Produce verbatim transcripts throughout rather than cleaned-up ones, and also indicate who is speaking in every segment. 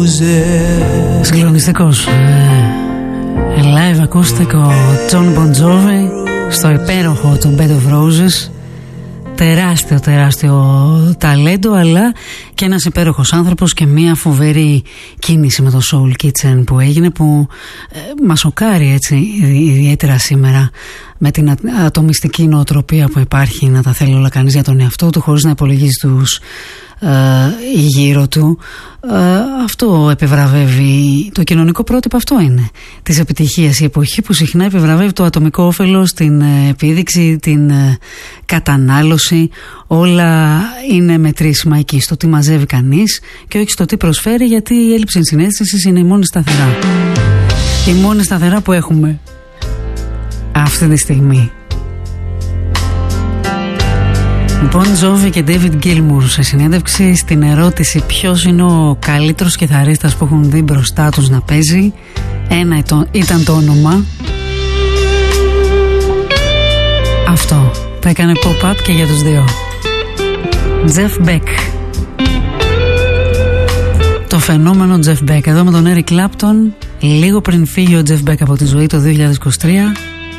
Speaker 1: roses.
Speaker 2: Συγκλονιστικός ε, live ακούστικο John Bon Jovi στο υπέροχο του Bed of Roses. Τεράστιο τεράστιο ταλέντο, αλλά και ένας υπέροχος άνθρωπος και μια φοβερή κίνηση με το Soul Kitchen που έγινε, που ε, μας σοκάρει έτσι ιδιαίτερα σήμερα με την ατομιστική νοοτροπία που υπάρχει, να τα θέλει όλα κανείς για τον εαυτό του χωρίς να υπολογίζει τους ε, γύρω του. Ε, αυτό επιβραβεύει το κοινωνικό πρότυπο, αυτό είναι της επιτυχίας, η εποχή που συχνά επιβραβεύει το ατομικό όφελος, την ε, επίδειξη, την ε, κατανάλωση. Όλα είναι μετρήσιμα εκεί, στο τι μαζεύει κανείς και όχι στο τι προσφέρει, γιατί η έλλειψη συναίσθησης είναι η μόνη σταθερά, η μόνη σταθερά που έχουμε αυτή τη στιγμή. Bon Jovi και David Gilmour σε συνέντευξη στην ερώτηση ποιος είναι ο καλύτερος κιθαρίστας που έχουν δει μπροστά τους να παίζει, ένα ήταν το όνομα. Αυτό θα έκανε pop-up και για τους δύο. Jeff Beck. Το φαινόμενο Jeff Beck εδώ με τον Eric Clapton, λίγο πριν φύγει ο Jeff Beck από τη ζωή το δύο χιλιάδες είκοσι τρία,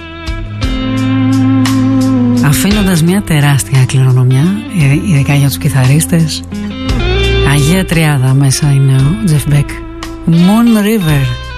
Speaker 2: αφήνοντας μια τεράστια κληρονομιά, ειδικά για τους κιθαρίστες. Αγία Τριάδα μέσα είναι ο Jeff Beck. Moon River.